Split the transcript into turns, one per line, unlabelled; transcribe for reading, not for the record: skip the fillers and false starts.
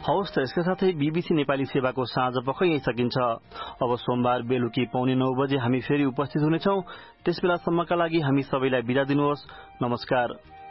हवस् त यसका साथै बीबीसी नेपाली सेवाको साँझ पख यही सकिन्छ। अब सोमबार बेलुकी 8:45 बजे हामी फेरि उपस्थित हुनेछौं। त्यसबेलासम्मका लागि हामी सबैलाई बिदा दिनुहोस्। नमस्कार।